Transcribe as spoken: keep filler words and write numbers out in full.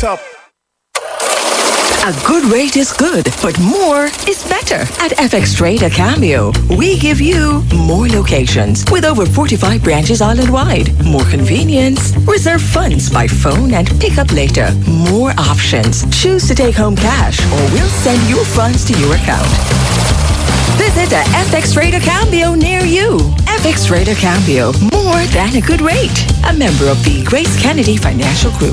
top. A good rate is good, but more is better. At F X Trader Cambio, we give you more locations with over forty-five branches island-wide. More convenience. Reserve funds by phone and pick up later. More options. Choose to take home cash or we'll send your funds to your account. Visit a F X Trader Cambio near you. F X Trader Cambio, more than a good rate. A member of the Grace Kennedy Financial Group.